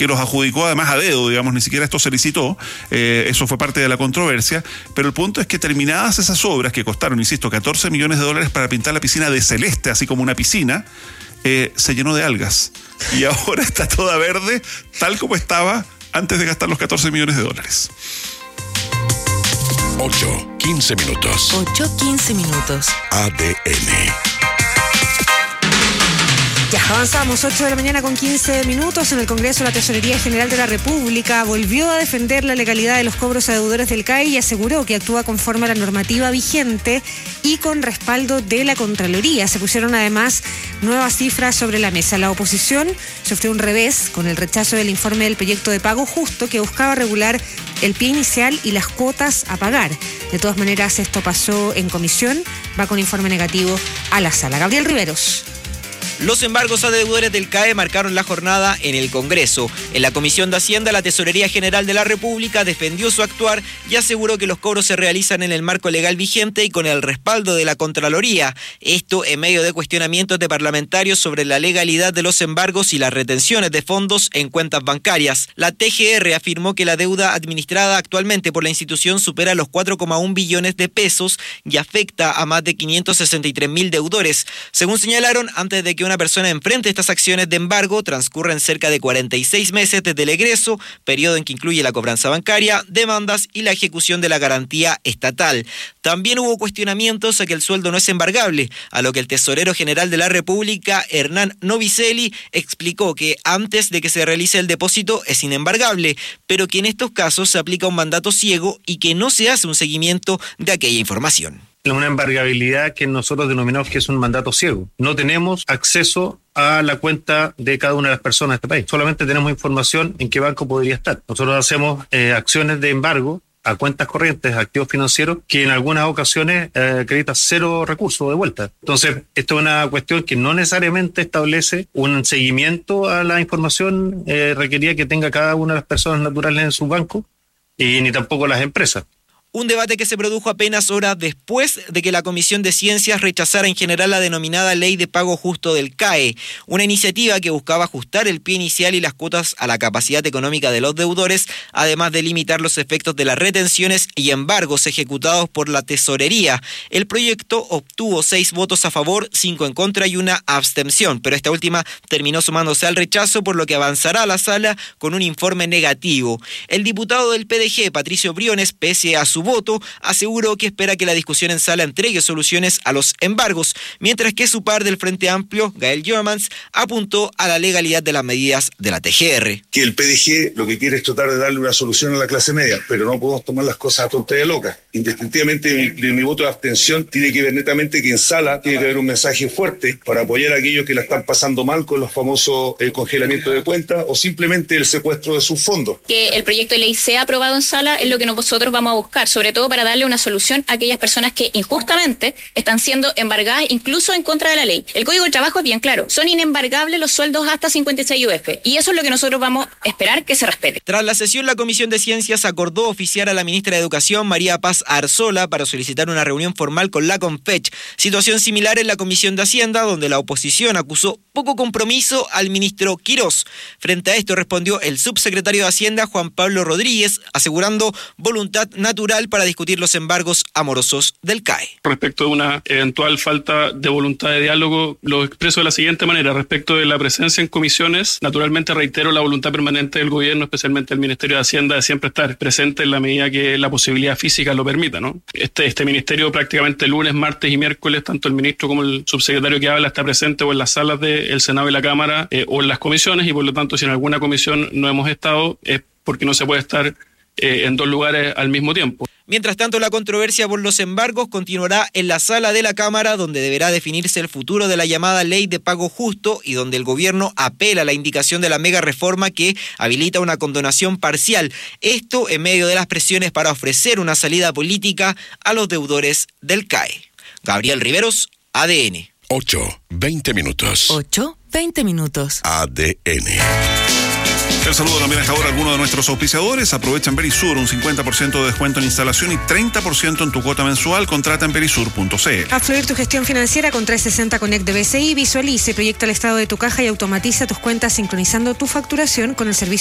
que los adjudicó además a dedo, digamos, ni siquiera esto se licitó, eso fue parte de la controversia, pero el punto es que terminadas esas obras que costaron, insisto, $14 millones para pintar la piscina de celeste, así como una piscina, se llenó de algas y ahora está toda verde, tal como estaba antes de gastar los $14 millones. 8:15 minutos. 8:15 minutos. ADN. Ya, avanzamos, 8 de la mañana con 15 minutos. En el Congreso, la Tesorería General de la República volvió a defender la legalidad de los cobros a deudores del CAE y aseguró que actúa conforme a la normativa vigente y con respaldo de la Contraloría. Se pusieron además nuevas cifras sobre la mesa. La oposición sufrió un revés con el rechazo del informe del proyecto de pago justo que buscaba regular el pie inicial y las cuotas a pagar. De todas maneras, esto pasó en comisión, va con informe negativo a la sala. Gabriel Riveros. Los embargos a deudores del CAE marcaron la jornada en el Congreso. En la Comisión de Hacienda, la Tesorería General de la República defendió su actuar y aseguró que los cobros se realizan en el marco legal vigente y con el respaldo de la Contraloría. Esto en medio de cuestionamientos de parlamentarios sobre la legalidad de los embargos y las retenciones de fondos en cuentas bancarias. La TGR afirmó que la deuda administrada actualmente por la institución supera los 4,1 billones de pesos y afecta a más de 563.000 deudores. Según señalaron, antes de que una persona enfrente estas acciones de embargo, transcurren cerca de 46 meses desde el egreso, periodo en que incluye la cobranza bancaria, demandas y la ejecución de la garantía estatal. También hubo cuestionamientos a que el sueldo no es embargable, a lo que el tesorero general de la República, Hernán Novicelli, explicó que antes de que se realice el depósito es inembargable, pero que en estos casos se aplica un mandato ciego y que no se hace un seguimiento de aquella información. Una embargabilidad que nosotros denominamos que es un mandato ciego. No tenemos acceso a la cuenta de cada una de las personas de este país. Solamente tenemos información en qué banco podría estar. Nosotros hacemos acciones de embargo a cuentas corrientes, activos financieros, que en algunas ocasiones acredita 0 recursos de vuelta. Entonces, esto es una cuestión que no necesariamente establece un seguimiento a la información requerida que tenga cada una de las personas naturales en su banco y ni tampoco las empresas. Un debate que se produjo apenas horas después de que la Comisión de Ciencias rechazara en general la denominada Ley de Pago Justo del CAE, una iniciativa que buscaba ajustar el pie inicial y las cuotas a la capacidad económica de los deudores, además de limitar los efectos de las retenciones y embargos ejecutados por la Tesorería. El proyecto obtuvo 6 votos a favor, 5 en contra y una abstención, pero esta última terminó sumándose al rechazo, por lo que avanzará a la sala con un informe negativo. El diputado del PDG, Patricio Briones, pese a su voto, aseguró que espera que la discusión en sala entregue soluciones a los embargos, mientras que su par del Frente Amplio, Gael Jormans, apuntó a la legalidad de las medidas de la TGR. Que el PDG lo que quiere es tratar de darle una solución a la clase media, pero no podemos tomar las cosas a tontería loca. Indistintivamente, mi voto de abstención tiene que ver netamente que en sala tiene que haber un mensaje fuerte para apoyar a aquellos que la están pasando mal con los famosos congelamientos de cuentas o simplemente el secuestro de sus fondos. Que el proyecto de ley sea aprobado en sala es lo que nosotros vamos a buscar, sobre todo para darle una solución a aquellas personas que injustamente están siendo embargadas incluso en contra de la ley. El Código del Trabajo es bien claro, son inembargables los sueldos hasta 56 UF y eso es lo que nosotros vamos a esperar que se respete. Tras la sesión, la Comisión de Ciencias acordó oficiar a la ministra de Educación, María Paz Arzola, para solicitar una reunión formal con la CONFECH. Situación similar en la Comisión de Hacienda, donde la oposición acusó poco compromiso al ministro Quirós. Frente a esto respondió el subsecretario de Hacienda, Juan Pablo Rodríguez, asegurando voluntad natural para discutir los embargos amorosos del CAE. Respecto de una eventual falta de voluntad de diálogo, lo expreso de la siguiente manera. Respecto de la presencia en comisiones, naturalmente reitero la voluntad permanente del gobierno, especialmente del Ministerio de Hacienda, de siempre estar presente en la medida que la posibilidad física lo permita, ¿no? Este ministerio prácticamente lunes, martes y miércoles, tanto el ministro como el subsecretario que habla está presente o en las salas del Senado y la Cámara o en las comisiones, y por lo tanto si en alguna comisión no hemos estado es porque no se puede estar en 2 lugares al mismo tiempo. Mientras tanto, la controversia por los embargos continuará en la sala de la Cámara, donde deberá definirse el futuro de la llamada Ley de Pago Justo y donde el gobierno apela a la indicación de la mega reforma que habilita una condonación parcial. Esto en medio de las presiones para ofrecer una salida política a los deudores del CAE. Gabriel Riveros, ADN. 8:20 minutos. 8:20 minutos. ADN. El saludo también hasta ahora a algunos de nuestros auspiciadores. Aprovecha en Verisur un 50% de descuento en instalación y 30% en tu cuota mensual. Contrata en verisur.cl. A fluir tu gestión financiera con 360 Connect de BCI. Visualice, proyecta el estado de tu caja y automatiza tus cuentas sincronizando tu facturación con el servicio